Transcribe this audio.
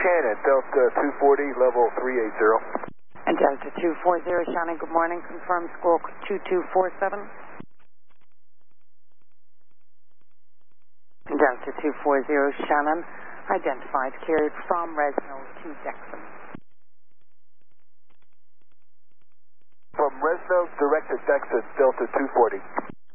Shannon, Delta 240, level 380. And Delta 240, Shannon, good morning. Confirm squawk 2247. Delta 240, Shannon, identified, carried from Resno to Dexon. From Resno, direct to Dexon, Delta 240.